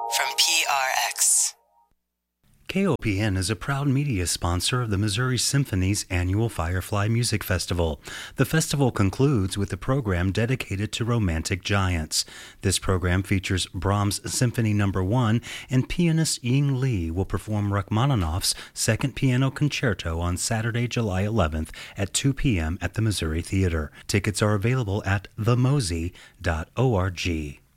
from PRX. KOPN is a proud media sponsor of the Missouri Symphony's annual Firefly Music Festival. The festival concludes with a program dedicated to romantic giants. This program features Brahms' Symphony No. 1, and pianist Ying Li will perform Rachmaninoff's Second Piano Concerto on Saturday, July 11th at 2 p.m. at the Missouri Theater. Tickets are available at themosey.org.